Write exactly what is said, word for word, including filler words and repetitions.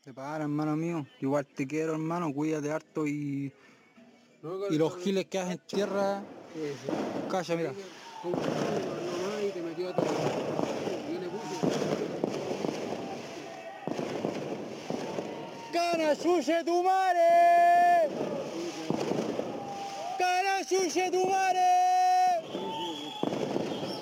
Te para, hermano mío. Igual te quiero, hermano. Cuídate harto y... No, Y los giles que hacen tierra... Eh, sí. Calla, mira. Como nomás y te metió a todo. Yo le puse. ¡Cana, suye tu madre!